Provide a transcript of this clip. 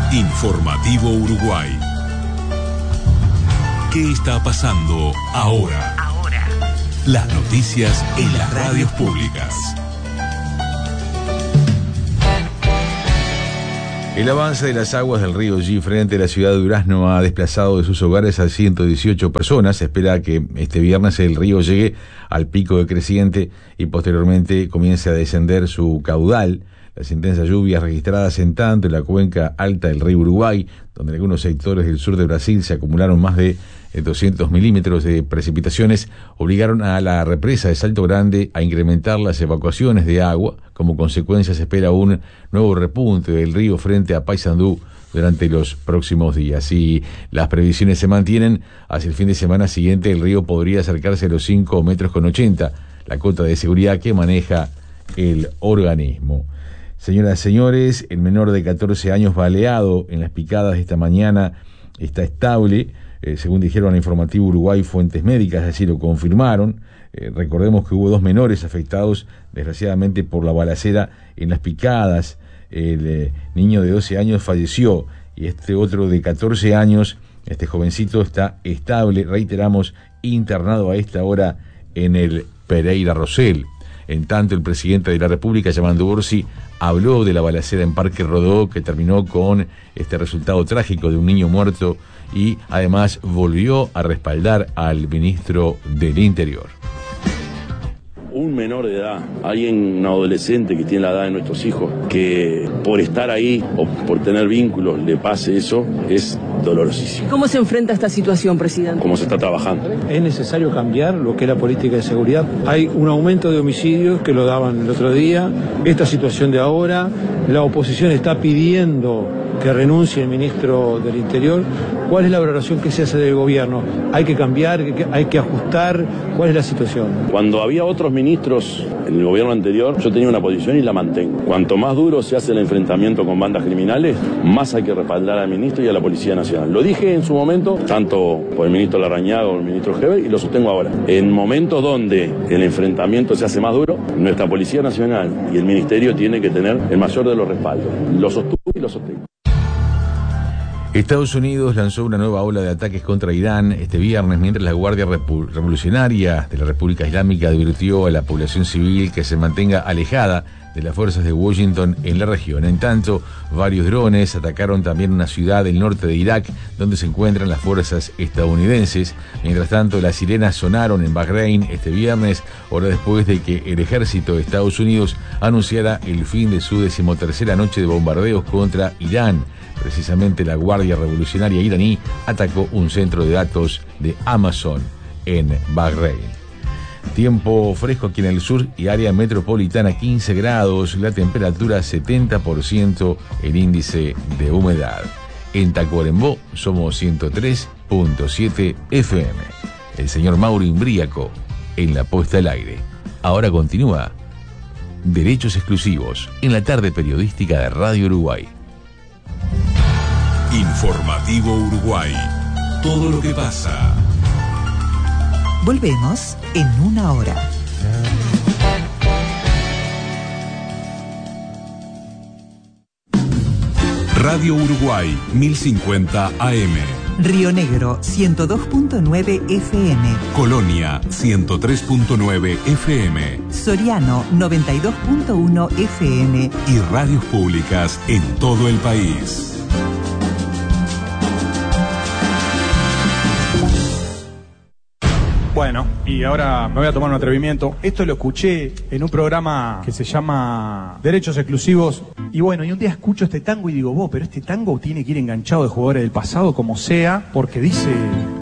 Informativo Uruguay. ¿Qué está pasando ahora? Las noticias en las radios públicas. El avance de las aguas del río G frente a la ciudad de Durazno ha desplazado de sus hogares a 118 personas. Se espera que este viernes el río llegue al pico de creciente y posteriormente comience a descender su caudal. Las intensas lluvias registradas en tanto en la cuenca alta del río Uruguay, donde en algunos sectores del sur de Brasil se acumularon más de 200 milímetros de precipitaciones, obligaron a la represa de Salto Grande a incrementar las evacuaciones de agua. Como consecuencia se espera un nuevo repunte del río frente a Paysandú durante los próximos días. Si las previsiones se mantienen, hacia el fin de semana siguiente el río podría acercarse a los 5,80 metros, la cota de seguridad que maneja el organismo. Señoras y señores, el menor de 14 años baleado en las picadas de esta mañana está estable, según dijeron al Informativo Uruguay fuentes médicas, así lo confirmaron. Recordemos que hubo 2 menores afectados, desgraciadamente, por la balacera en las picadas. El niño de 12 años falleció y este otro de 14 años, este jovencito, está estable, reiteramos, internado a esta hora en el Pereira Rosell. En tanto, el presidente de la República, Yamandu Orsi, habló de la balacera en Parque Rodó, que terminó con este resultado trágico de un niño muerto, y además volvió a respaldar al ministro del Interior. Un menor de edad, un adolescente que tiene la edad de nuestros hijos, que por estar ahí o por tener vínculos le pase eso, es dolorosísimo. ¿Cómo se enfrenta a esta situación, presidente? ¿Cómo se está trabajando? Es necesario cambiar lo que es la política de seguridad. Hay un aumento de homicidios que lo daban el otro día. Esta situación de ahora, la oposición está pidiendo que renuncie el ministro del Interior. ¿Cuál es la valoración que se hace del gobierno? ¿Hay que cambiar? ¿Hay que ajustar? ¿Cuál es la situación? Cuando había otros ministros en el gobierno anterior, yo tenía una posición y la mantengo. Cuanto más duro se hace el enfrentamiento con bandas criminales, más hay que respaldar al ministro y a la Policía Nacional. Lo dije en su momento, tanto por el ministro Larrañaga como el ministro Heber, y lo sostengo ahora. En momentos donde el enfrentamiento se hace más duro, nuestra Policía Nacional y el Ministerio tienen que tener el mayor de los respaldos. Lo sostuve y lo sostengo. Estados Unidos lanzó una nueva ola de ataques contra Irán este viernes, mientras la Guardia Revolucionaria de la República Islámica advirtió a la población civil que se mantenga alejada de las fuerzas de Washington en la región. En tanto, varios drones atacaron también una ciudad del norte de Irak, donde se encuentran las fuerzas estadounidenses. Mientras tanto, las sirenas sonaron en Bahrein este viernes, hora después de que el ejército de Estados Unidos anunciara el fin de su 13ª noche de bombardeos contra Irán. Precisamente la Guardia Revolucionaria iraní atacó un centro de datos de Amazon en Bahrein. Tiempo fresco aquí en el sur y área metropolitana, 15 grados, la temperatura 70%, el índice de humedad. En Tacuarembó somos 103.7 FM. El señor Mauro Imbríaco en la puesta al aire. Ahora continúa Derechos Exclusivos en la tarde periodística de Radio Uruguay. Informativo Uruguay. Todo lo que pasa. Volvemos en una hora. Radio Uruguay, 1050 AM. Río Negro, 102.9 FM. Colonia, 103.9 FM. Soriano, 92.1 FM. Y radios públicas en todo el país. Bueno, y ahora me voy a tomar un atrevimiento. Esto lo escuché en un programa que se llama Derechos Exclusivos. Y bueno, y un día escucho este tango y digo, pero este tango tiene que ir enganchado de jugadores del pasado como sea, porque dice...